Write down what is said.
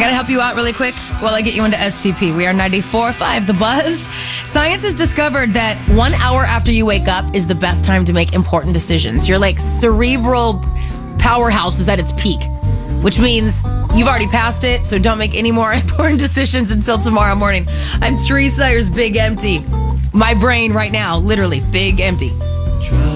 Gotta help you out really quick while I get you into STP. We are 94.5 The Buzz. Science has discovered that 1 hour after you wake up is the best time to make important decisions. Your cerebral powerhouse is at its peak, which means you've already passed it, so don't make any more important decisions until tomorrow morning. I'm Therese Sayers, big empty. My brain right now, literally big empty.